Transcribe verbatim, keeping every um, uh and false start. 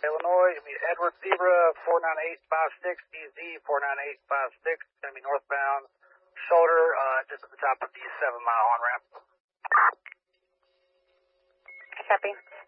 Illinois, gonna be Edward Zebra, four nine eight five six, E Z four nine eight five six, gonna be northbound shoulder, uh, just at the top of the seven mile on ramp. Copy.